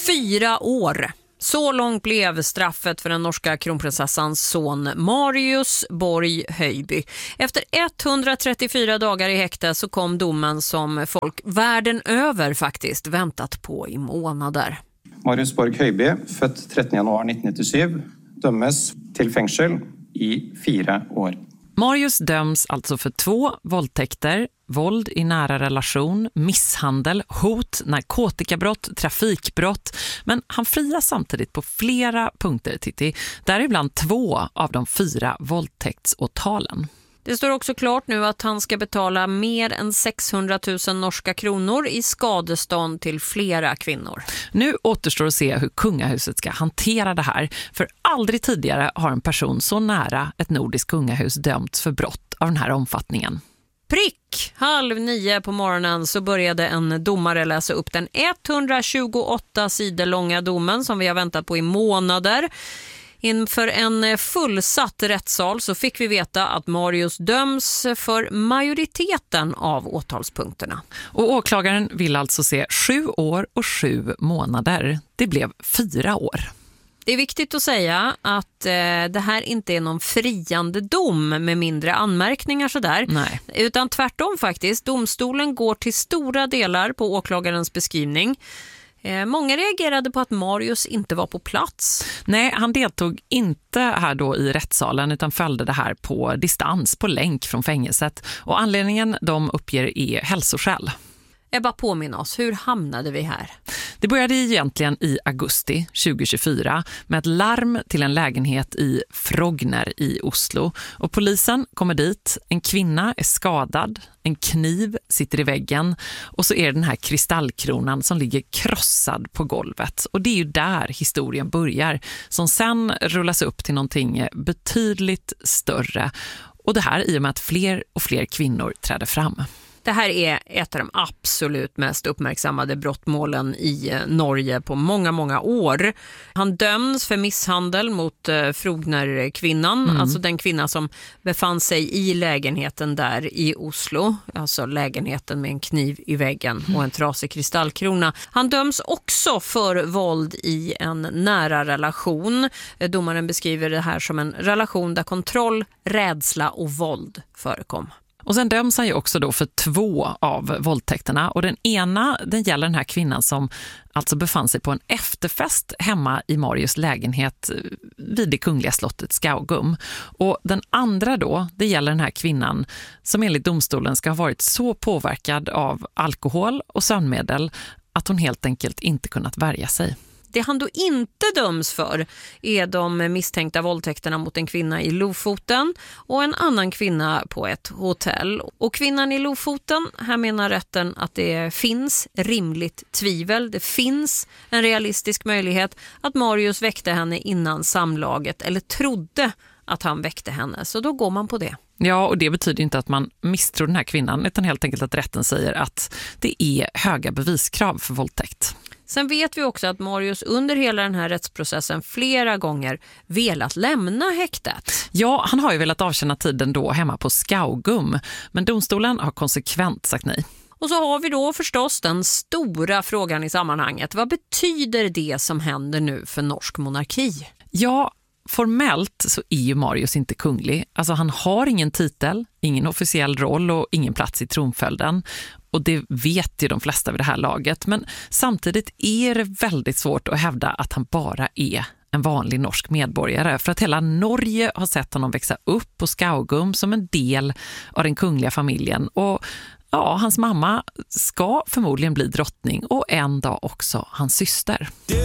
4 år. Så långt blev straffet för den norska kronprinsessans son Marius Borg Höjby. Efter 134 dagar i häkte så kom domen som folk världen över faktiskt väntat på i månader. Marius Borg Höjby, född 13 januari 1997, dömes till fängelse i 4 år. Marius döms alltså för 2 våldtäkter, våld i nära relation, misshandel, hot, narkotikabrott, trafikbrott. Men han frias samtidigt på flera punkter, Titti. Däribland 2 av de 4 våldtäktsåtalen. Det står också klart nu att han ska betala mer än 600 000 norska kronor i skadestånd till flera kvinnor. Nu återstår att se hur kungahuset ska hantera det här. För aldrig tidigare har en person så nära ett nordiskt kungahus dömts för brott av den här omfattningen. Prick! 8:30 på morgonen så började en domare läsa upp den 128 sidor långa domen som vi har väntat på i månader. Inför en fullsatt rättssal så fick vi veta att Marius döms för majoriteten av åtalspunkterna. Och åklagaren vill alltså se 7 år och 7 månader. Det blev 4 år. Det är viktigt att säga att det här inte är någon friande dom med mindre anmärkningar sådär. Nej. Utan tvärtom faktiskt. Domstolen går till stora delar på åklagarens beskrivning. Många reagerade på att Marius inte var på plats. Nej, han deltog inte här då i rättssalen utan följde det här på distans, på länk från fängelset. Och anledningen de uppger är hälsoskäl. Ebba, påminna oss, hur hamnade vi här? Det började egentligen i augusti 2024 med ett larm till en lägenhet i Frogner i Oslo. Och polisen kommer dit, en kvinna är skadad, en kniv sitter i väggen och så är det den här kristallkronan som ligger krossad på golvet. Och det är ju där historien börjar, som sen rullas upp till någonting betydligt större. Och det här i och med att fler och fler kvinnor träder fram. Det här är ett av de absolut mest uppmärksammade brottmålen i Norge på många, många år. Han döms för misshandel mot Frogner-kvinnan, alltså den kvinna som befann sig i lägenheten där i Oslo. Alltså lägenheten med en kniv i väggen och en trasig kristallkrona. Han döms också för våld i en nära relation. Domaren beskriver det här som en relation där kontroll, rädsla och våld förekom. Och sen döms han ju också då för 2 av våldtäkterna. Och den ena, den gäller den här kvinnan som alltså befann sig på en efterfest hemma i Marius lägenhet vid det kungliga slottet Skaugum. Och den andra då, det gäller den här kvinnan som enligt domstolen ska ha varit så påverkad av alkohol och sömnmedel att hon helt enkelt inte kunnat värja sig. Det han då inte döms för är de misstänkta våldtäkterna mot en kvinna i Lofoten och en annan kvinna på ett hotell. Och kvinnan i Lofoten, här menar rätten att det finns rimligt tvivel. Det finns en realistisk möjlighet att Marius väckte henne innan samlaget eller trodde att han väckte henne. Så då går man på det. Ja, och det betyder inte att man misstror den här kvinnan utan helt enkelt att rätten säger att det är höga beviskrav för våldtäkt. Sen vet vi också att Marius under hela den här rättsprocessen flera gånger velat lämna häktet. Ja, han har ju velat avtjäna tiden då hemma på Skaugum, men domstolen har konsekvent sagt nej. Och så har vi då förstås den stora frågan i sammanhanget. Vad betyder det som händer nu för norsk monarki? Ja, formellt så är ju Marius inte kunglig. Alltså han har ingen titel, ingen officiell roll och ingen plats i tronföljden. Och det vet ju de flesta vid det här laget. Men samtidigt är det väldigt svårt att hävda att han bara är en vanlig norsk medborgare. För att hela Norge har sett honom växa upp på Skaugum som en del av den kungliga familjen. Och ja, hans mamma ska förmodligen bli drottning och en dag också hans syster.